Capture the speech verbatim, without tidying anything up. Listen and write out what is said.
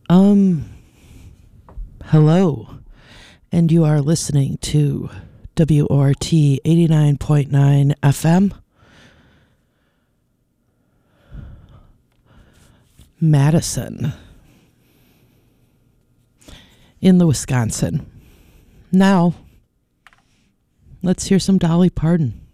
Um, hello, and you are listening to W O R T eighty-nine point nine F M, Madison, in the Wisconsin. Now, let's hear some Dolly Parton.